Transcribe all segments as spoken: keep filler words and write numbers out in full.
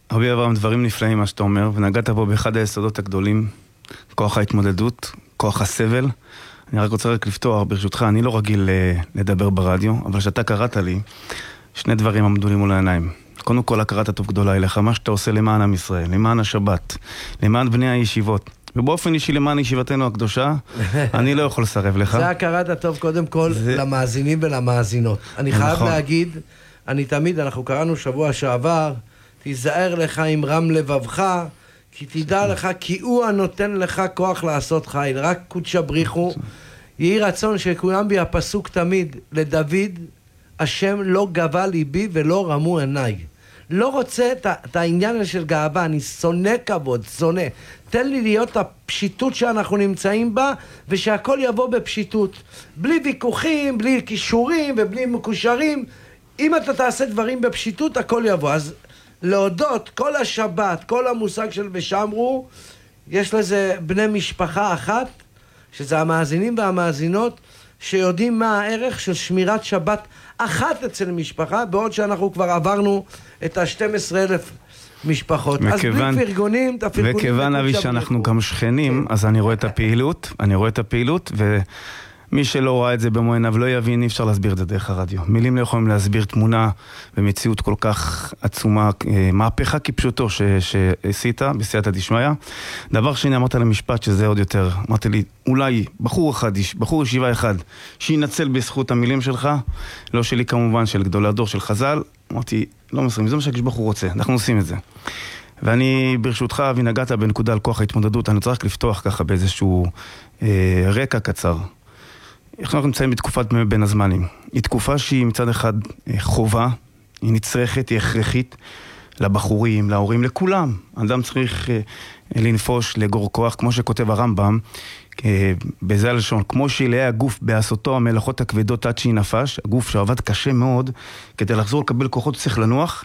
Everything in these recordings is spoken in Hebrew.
רבי אברהם, דברים נפלאים מה שאתה אומר, ונגעת בו באחד היסודות הגדולים, כוח ההתמודדות, כוח הסבל. אני רק רוצה רק לפתוח, ברשותך, אני לא רגיל לדבר ברדיו, אבל שאתה קראת לי, שני דברים עמדו לי מול העיניים. קודם כל, הכרת הטוב גדולה אליך, מה שאתה עושה למען עם ישראל, למען השבת, למען בני הישיבות, ובאופן אישי למען ישיבתנו הקדושה, אני לא יכול לסרב לך. זה הכרת הטוב קודם כל למאזינים ולמאזינות. אני חייב להגיד, אני תמיד, אנחנו קראנו שבוע שעבר, תיזהר לך עם רם לבבך, כי תדע לך, כי הוא הנותן לך כוח לעשות חיל. רק קודשא בריחו, יהי רצון שכולם בי הפסוק תמיד, לדוד, השם לא גבה ליבי ולא רמו עיניי. לא רוצה את, את העניין הזה של גאווה, אני שונא כבוד, שונא. תן לי להיות הפשיטות שאנחנו נמצאים בה, ושהכל יבוא בפשיטות. בלי ויכוחים, בלי קישורים ובלי מקושרים. אם אתה תעשה דברים בפשיטות, הכל יבוא. אז להודות, כל השבת, כל המושג של ושמרו, יש לזה בני משפחה אחת, שזה המאזינים והמאזינות, שיודעים מה הערך של שמירת שבת אחת אצל משפחה, בעוד שאנחנו כבר עברנו את ה-שנים עשר אלף משפחות. מכיוון, אז בלי פרגונים, את הפרגונים... וכיוון אבי שאנחנו גם שכנים, אז אני רואה את הפעילות, אני רואה את הפעילות, ומי שלא רואה את זה במו עיניו לא יבין, אי אפשר להסביר את זה דרך הרדיו. מילים לא יכולים להסביר תמונה ומציאות כל כך עצומה, מהפכה כפשוטו שעשית בסייעתא דשמיא. דבר שני, אמרת למשפט שזה עוד יותר, אמרתי לי, אולי בחור אחד, בחור ישיבה אחד, שינצל בזכות המילים שלך, לא שלי כמובן, של גדולי הדור של חז"ל. אמרתי, לא מסרים, זה מה שהקדוש ברוך הוא רוצה, אנחנו עושים את זה. ואני ברשותך, אבי, נגעת בנקודה על כוח ההתמודדות, אני רוצה רק לפתוח ככה באיזשהו אה, רקע קצר. אנחנו נמצאים בתקופת בין הזמנים. היא תקופה שהיא מצד אחד חובה, היא נצרכת, היא הכרחית, לבחורים, להורים, לכולם. אדם צריך אה, לנפוש, לגור כוח, כמו שכותב הרמב"ם, אה, בזה הלשון, כמו שאילאה הגוף בעשותו המלאכות הכבדות עד שהיא נפש, הגוף שעבד קשה מאוד, כדי לחזור לקבל כוחות צריך לנוח,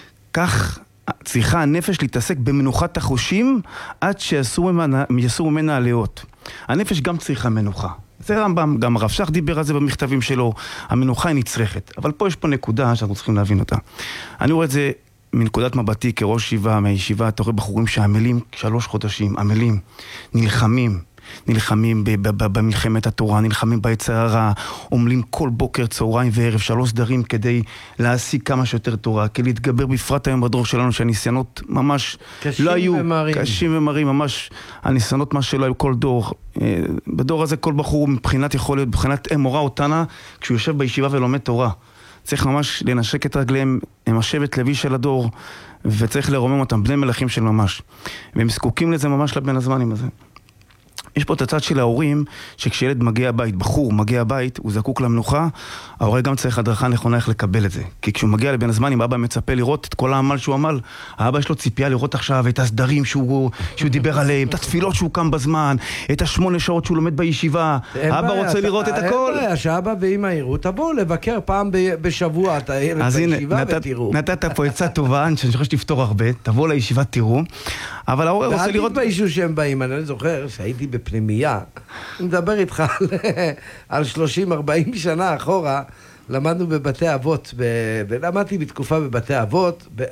כך צריכה הנפש להתעסק במנוחת החושים, עד שיסור ממנה, ממנה עליות. הנפש גם צריכה מנוחה. זה רמב"ם, גם הרב שך דיבר על זה במכתבים שלו, המנוחה היא נצרכת. אבל פה יש פה נקודה שאנחנו צריכים להבין אותה. אני רואה את זה מנקודת מבטי כראש ישיבה, מהישיבה, אתה רואה בחורים שעמלים שלוש חודשים, עמלים, נלחמים, נלחמים במלחמת התורה, נלחמים ביצר הרע, עומלים כל בוקר, צהריים וערב, שלוש סדרים כדי להשיג כמה שיותר תורה, כדי להתגבר בפרט היום בדור שלנו, שהניסיונות ממש לא היו קשים ומרים, ממש הניסיונות מה שלא היו כל דור. בדור הזה כל בחור מבחינת יכול להיות, מבחינת אמורה אותנה, כשהוא יושב בישיבה ולומד תורה. צריך ממש לנשק את רגליהם, הם השבט לוי של הדור, וצריך לרומם אותם, בני מלכים של ממש. והם זקוקים לזה ממש לבין הזמנים הזה. יש פה את הצד של ההורים, שכשילד מגיע הבית, בחור מגיע הבית, הוא זקוק למנוחה, ההורה גם צריך הדרכה נכונה איך לקבל את זה. כי כשהוא מגיע לבין הזמנים, אבא מצפה לראות את כל העמל שהוא עמל, האבא יש לו ציפייה לראות עכשיו את הסדרים שהוא, שהוא דיבר עליהם, את התפילות שהוא קם בזמן, את השמונה שעות שהוא לומד בישיבה, האבא רוצה אתה, לראות את הכל. אין בעיה, שאבא ואמא יראו, תבואו לבקר פעם בשבוע את הילד בישיבה נתת, ותראו. נתת פה עצה טובה, שאני חושב שתפתור הרבה, תבואו לישיבה, תראו, אבל ההורה רוצה לראות... ואל תתביישו שהם באים, אני זוכר שהייתי בפנימייה, אני מדבר איתך על, על שלושים ארבעים שנה אחורה, למדנו בבתי אבות, ב, ולמדתי בתקופה בבתי אבות, ב,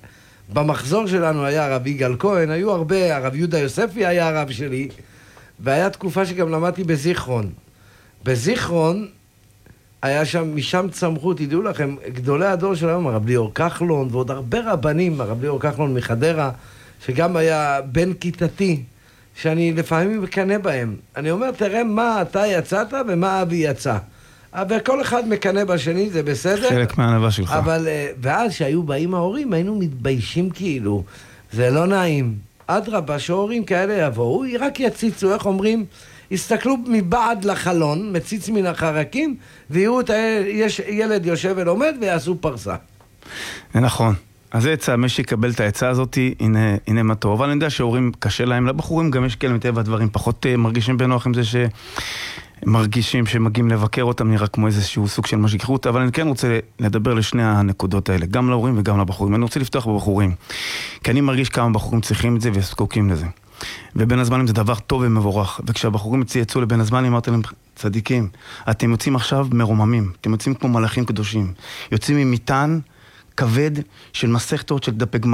במחזור שלנו היה הרב יגאל כהן, היו הרבה, הרב יהודה יוספי היה הרב שלי, והיה תקופה שגם למדתי בזיכרון. בזיכרון היה שם, משם צמחו, תדעו לכם, גדולי הדור שלנו, הרב ליאור כחלון, ועוד הרבה רבנים, הרב ליאור כחלון מחדרה, שגם היה בן כיתתי, שאני לפעמים מקנה בהם. אני אומר, תראה מה אתה יצאת ומה אבי יצא. וכל אחד מקנה בשני, זה בסדר. חלק מהענווה שלך. אבל, ואז שהיו באים ההורים, היינו מתביישים כאילו. זה לא נעים. אדרבה, שההורים כאלה יבואו, רק יציצו, איך אומרים? יסתכלו מבעד לחלון, מציץ מן החרקים, ויראו את הילד יושב ולומד ויעשו פרסה. זה נכון. אז זה עצה, מי שיקבל את העצה הזאת, הנה, הנה מה טוב. אבל אני יודע שההורים קשה להם, לבחורים גם יש כאלה מטבע הדברים, פחות מרגישים בנוח עם זה שמרגישים שמגיעים לבקר אותם, נראה כמו איזשהו סוג של משגיחות, אבל אני כן רוצה לדבר לשני הנקודות האלה, גם להורים וגם לבחורים. אני רוצה לפתוח בבחורים, כי אני מרגיש כמה בחורים צריכים את זה וזקוקים לזה. ובין הזמנים זה דבר טוב ומבורך, וכשהבחורים יצאו לבין הזמנים, אמרתי להם, צדיקים, אתם יוצאים עכשיו מרוממים, אתם יוצאים כמו מלאכים קדושים, יוצאים ממטען כבד של מסכתות של דפי גמרא.